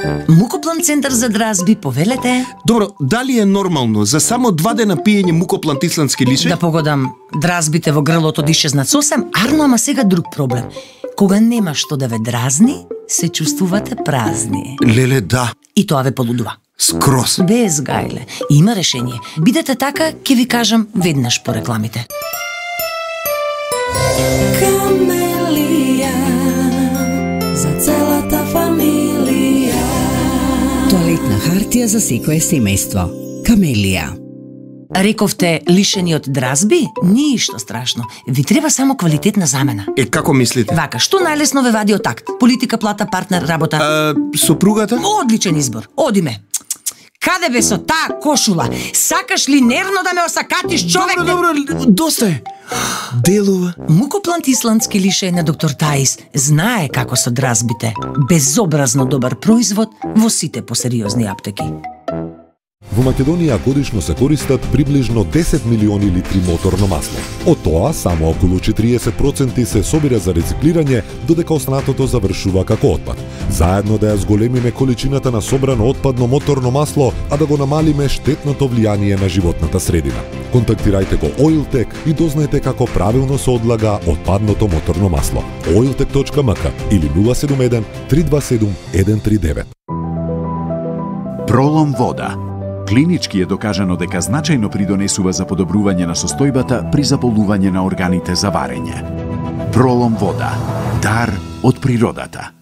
Мукоплан центар за дразби, повелете. Добро, дали е нормално за само 2 дена пиење мукоплан исландски лишај? Да погодам, дразбите во грлото да исчезнат сосем, арно, ама сега друг проблем. Кога нема што да ве дразни, се чувствувате празни. Леле, да. И тоа ве полудува. Скрос. Без гајле. Има решение. Бидете така, ќе ви кажам веднаш по рекламите. Камелија за целата фамилија. Тоалетна хартија за секое семејство. Камелија. Рековте лишени од дразби? Ништо страшно. Ви треба само квалитетна замена. Како мислите? Вака, што најлесно ве вади од такт? Политика, плата, партнер, работа. Сопругата? Одличен избор. Одиме. Каде бе со таа кошула? Сакаш ли нервно да ме осакатиш, човек? Добро, доста е. Делува. Мукоплант исландски лишај на доктор Таис знае како со дразбите. Безобразно добар производ во сите посериозни аптеки. Во Македонија годишно се користат приближно 10 милиони литри моторно масло. Од тоа, само околу 40% се собира за рециклирање, додека останатото завршува како отпад. Заедно да ја зголемиме количината на собрано отпадно моторно масло, а да го намалиме штетното влијание на животната средина. Контактирајте го Oiltech и дознајте како правилно се одлага отпадното моторно масло. oiltech.mk или 071 327 139. Пролом вода. Клинички е докажано дека значајно придонесува за подобрување на состојбата при заболување на органите за варење. Пролом вода. Дар од природата.